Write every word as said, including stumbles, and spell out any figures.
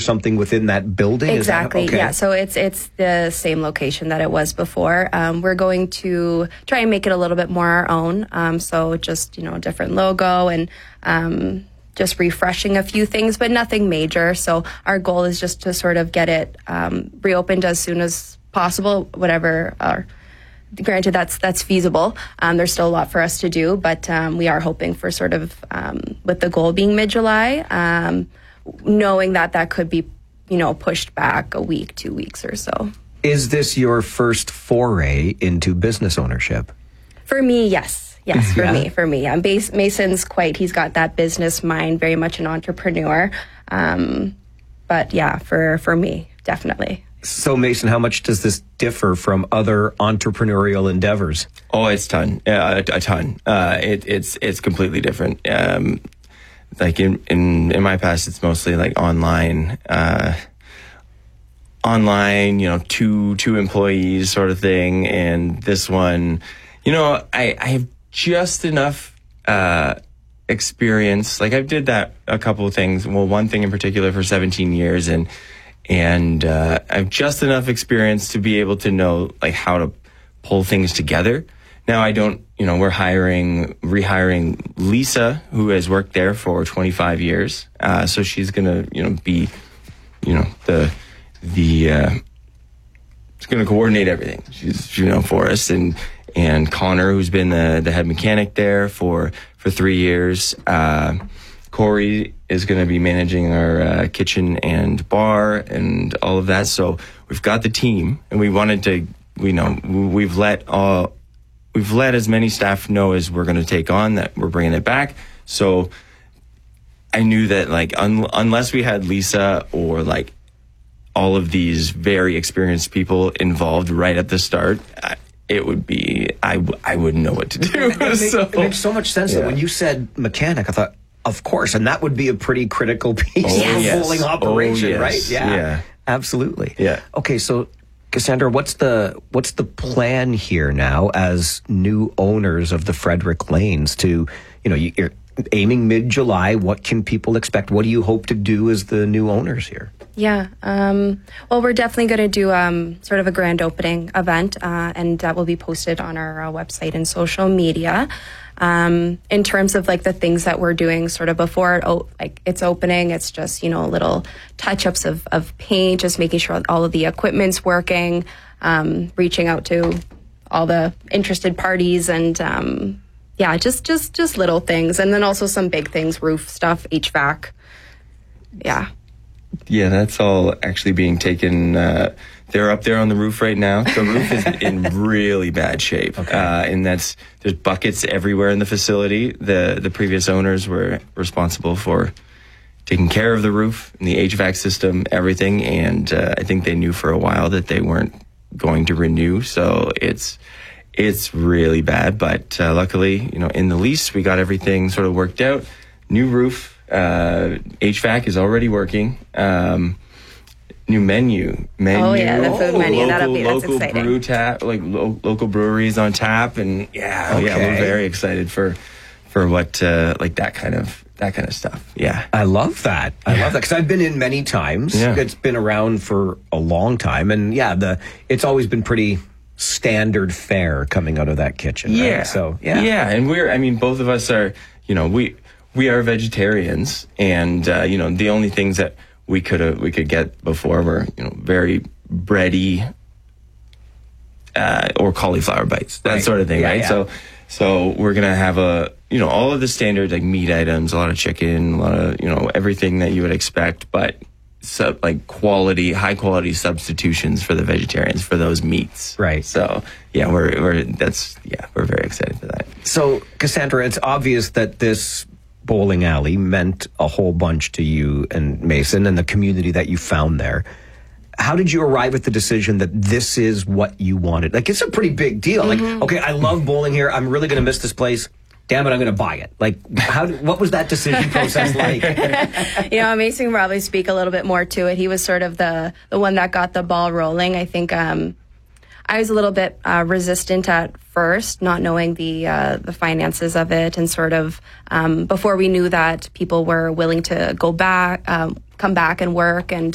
something within that building? Exactly. Is that, okay. Yeah. So it's it's the same location that it was before. Um, we're going to try and make it a little bit more our own. Um, so just, you know, a different logo and um, just refreshing a few things, but nothing major. So our goal is just to sort of get it um, reopened as soon as possible, whatever. Uh, granted, that's that's feasible. Um, there's still a lot for us to do, but um, we are hoping for sort of um, with the goal being mid-July, um, knowing that that could be, you know, pushed back a week, two weeks or so. Is this your first foray into business ownership? For me, yes. Yes, for Yeah. me, for me. Um, Bas- Mason's quite, he's got that business mind, very much an entrepreneur. Um, but yeah, for, for me, definitely. So, Mason, how much does this differ from other entrepreneurial endeavors? Oh, it's ton, uh, a, a ton. Uh, it, it's it's completely different. Um, like in, in in my past, it's mostly like online, uh, online. You know, two two employees sort of thing. And this one, you know, I I have just enough uh, experience. Like I did that a couple of things. Well, one thing in particular for seventeen years, and. And uh, I have just enough experience to be able to know like how to pull things together. Now I don't, you know, we're hiring, rehiring Lisa, who has worked there for twenty-five years. Uh, so she's gonna, you know, be, you know, the the uh, she's gonna coordinate everything. She's, you know, for us, and and Connor, who's been the the head mechanic there for for three years. Uh, Corey is going to be managing our uh, kitchen and bar and all of that. So we've got the team, and we wanted to, we know, we've let all, we've let as many staff know as we're going to take on that we're bringing it back. So I knew that like un- unless we had Lisa or like all of these very experienced people involved right at the start, I, it would be, I, w- I wouldn't know what to do. It, make, so, it makes so much sense yeah. that when you said mechanic, I thought, of course, and that would be a pretty critical piece Oh, of yes. bowling operation, Oh, yes. right? Yeah, Yeah. absolutely. Yeah. Okay, so Cassandra, what's the what's the plan here now as new owners of the Frederick Lanes? To, you know, you're aiming mid-July. What can people expect? What do you hope to do as the new owners here? Yeah. Um, well, we're definitely going to do um, sort of a grand opening event, uh, and that will be posted on our uh, website and social media. Um, in terms of like the things that we're doing sort of before it, oh, like it's opening, it's just, you know, little touch-ups of, of paint, just making sure all of the equipment's working, um, reaching out to all the interested parties and, um, yeah, just, just, just little things. And then also some big things, roof stuff, H V A C. Yeah. Yeah, that's all actually being taken. Uh, they're up there on the roof right now. The roof is in really bad shape. Okay. Uh, and that's, there's buckets everywhere in the facility. The the previous owners were responsible for taking care of the roof and the H V A C system, everything. And uh, I think they knew for a while that they weren't going to renew. So it's it's really bad. But uh, luckily, you know, in the lease, we got everything sort of worked out. New roof, uh, H V A C is already working. Um, New menu, menu. Oh yeah, the food menu. Local, That'll be that's local exciting. brew tap, like lo- local breweries on tap, and yeah, Okay. yeah, we're very excited for for what uh, like that kind of that kind of stuff. Yeah, I love that. I love that because I've been in many times. Yeah. It's been around for a long time, and yeah, the it's always been pretty standard fare coming out of that kitchen. Right? yeah. So yeah, yeah, and we're. I mean, both of us are. You know, we we are vegetarians, and uh, you know, the only things that we could uh, we could get before were, you know, very bready uh, or cauliflower bites, that Right. sort of thing, Yeah, right? yeah. So so we're gonna have a, you know, all of the standard like meat items, a lot of chicken, a lot of, you know, everything that you would expect, but sub, like quality, high quality substitutions for the vegetarians for those meats. Right. So yeah, we're we're that's yeah we're very excited for that. So, Cassandra, it's obvious that this bowling alley meant a whole bunch to you and Mason and the community that you found there. How did you arrive at the decision that this is what you wanted? Like, it's a pretty big deal. Mm-hmm. Like, okay, I love bowling here. I'm really going to miss this place. Damn it, I'm going to buy it. Like, how? Did, what was that decision process like? You know, Mason can probably speak a little bit more to it. He was sort of the the one that got the ball rolling. I think um, I was a little bit uh, resistant at first, not knowing the uh, the finances of it, and sort of um, before we knew that people were willing to go back, um, come back and work, and